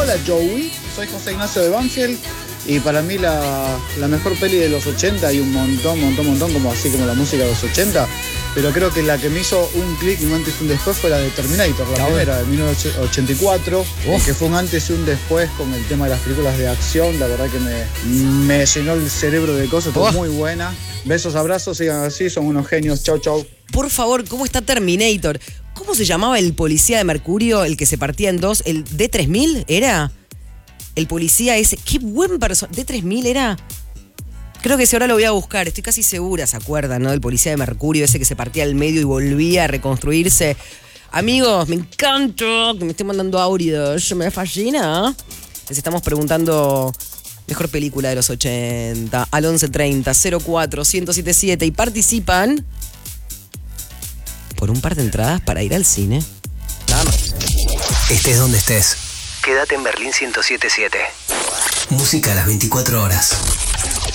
Hola Joey, soy José Ignacio de Banfield y para mí la mejor peli de los 80, hay un montón, como así como la música de los 80, pero creo que la que me hizo un clic y un antes y un después fue la de Terminator, la primera, de 1984, que fue un antes y un después con el tema de las películas de acción. La verdad que me llenó el cerebro de cosas, fue muy buena. Besos, abrazos, sigan así, son unos genios. Chau, chau. Por favor, ¿cómo está Terminator? ¿Cómo se llamaba el policía de Mercurio, el que se partía en dos? ¿El D3000 era? El policía ese. ¡Qué buen personaje! ¿D3000 era? Creo que si ahora lo voy a buscar, estoy casi segura, ¿se acuerdan, no? Del policía de Mercurio, ese que se partía al medio y volvía a reconstruirse. Amigos, me encanta que me estén mandando audios, me fascina. Les estamos preguntando mejor película de los 80 al 1130 04 1077 y participan por un par de entradas para ir al cine. Vamos. Estés donde estés, quédate en Berlín 107.7. Música a las 24 horas.